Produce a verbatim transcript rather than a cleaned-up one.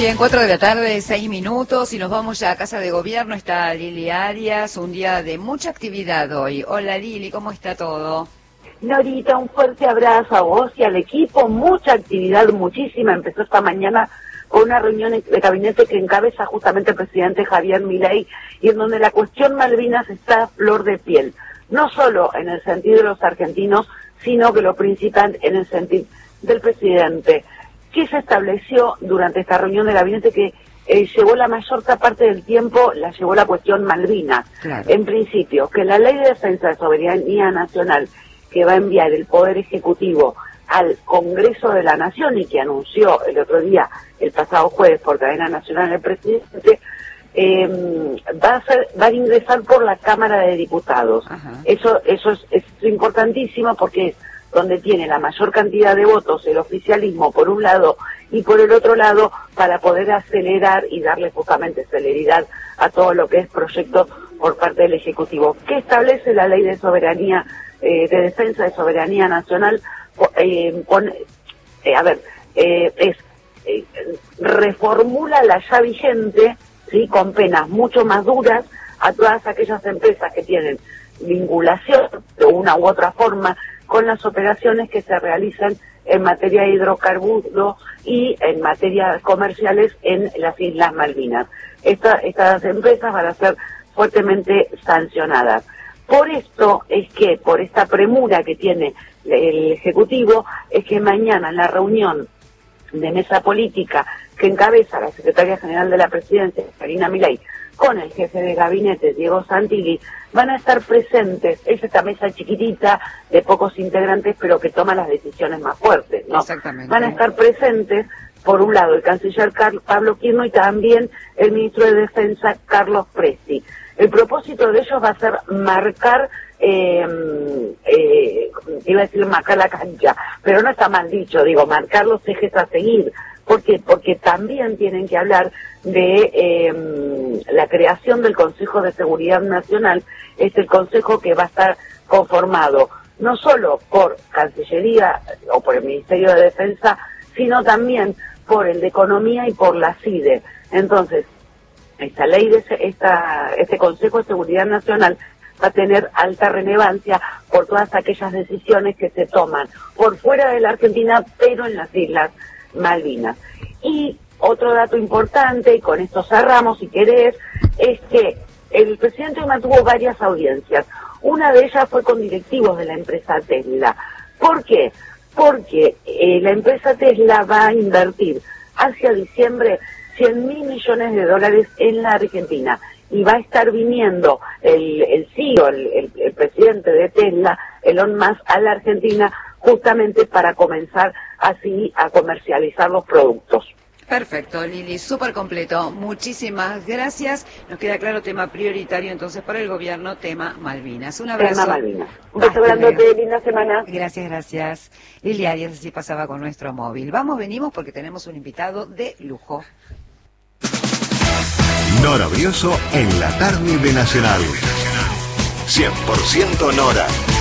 bien, cuatro de la tarde, seis minutos, y nos vamos ya a Casa de Gobierno. Está Lili Arias, un día de mucha actividad hoy. Hola Lili, ¿cómo está todo? Norita, un fuerte abrazo a vos y al equipo, mucha actividad, muchísima. Empezó esta mañana con una reunión de gabinete que encabeza justamente el presidente Javier Milei, y en donde la cuestión Malvinas está a flor de piel, no solo en el sentido de los argentinos, sino que lo principal en el sentido del presidente. ¿Qué se estableció durante esta reunión de gabinete? Que eh, llevó la mayor parte del tiempo, la llevó la cuestión Malvinas. Claro. En principio, que la Ley de Defensa de Soberanía Nacional que va a enviar el Poder Ejecutivo al Congreso de la Nación y que anunció el otro día, el pasado jueves, por cadena nacional el presidente, eh, va a ser, va a ingresar por la Cámara de Diputados. Ajá. Eso, eso es, es importantísimo porque es donde tiene la mayor cantidad de votos el oficialismo por un lado, y por el otro lado para poder acelerar y darle justamente celeridad a todo lo que es proyecto por parte del Ejecutivo. ¿Qué establece la Ley de Soberanía, eh, de Defensa de Soberanía Nacional? Eh, con, eh, a ver, eh, es eh, reformula la ya vigente, sí, con penas mucho más duras a todas aquellas empresas que tienen vinculación de una u otra forma con las operaciones que se realizan en materia de hidrocarburos y en materias comerciales en las Islas Malvinas. Esta, estas empresas van a ser fuertemente sancionadas. Por esto es que, por esta premura que tiene el Ejecutivo, es que mañana en la reunión de mesa política que encabeza la Secretaria General de la Presidencia, Karina Milei, con el jefe de gabinete, Diego Santilli, van a estar presentes. Es esta mesa chiquitita de pocos integrantes, pero que toma las decisiones más fuertes, ¿no? Exactamente. Van a estar presentes, por un lado, el canciller Carlos, Pablo Quirno, y también el ministro de Defensa, Carlos Presti. El propósito de ellos va a ser marcar, eh, eh, iba a decir marcar la cancha, pero no está mal dicho, digo, marcar los ejes a seguir. ¿Por qué? Porque también tienen que hablar de eh, la creación del Consejo de Seguridad Nacional. Es el consejo que va a estar conformado no solo por Cancillería o por el Ministerio de Defensa, sino también por el de Economía y por la CIDE. Entonces, esta ley, de esta, este Consejo de Seguridad Nacional va a tener alta relevancia por todas aquellas decisiones que se toman por fuera de la Argentina, pero en las Islas Malvinas. Y otro dato importante, y con esto cerramos si querés, es que el presidente mantuvo varias audiencias. Una de ellas fue con directivos de la empresa Tesla. ¿Por qué? Porque eh, la empresa Tesla va a invertir hacia diciembre cien mil millones de dólares en la Argentina, y va a estar viniendo el, el C E O, el, el, el presidente de Tesla, Elon Musk, a la Argentina justamente para comenzar así a comercializar los productos. Perfecto, Lili, súper completo. Muchísimas gracias. Nos queda claro, tema prioritario entonces para el gobierno, tema Malvinas. Un abrazo. Tema Malvinas. Un beso grandote, linda semana. Gracias, gracias. Lili Arias, así pasaba con nuestro móvil. Vamos, venimos porque tenemos un invitado de lujo. Nora Brioso en la tarde de Nacional. cien por ciento Nora.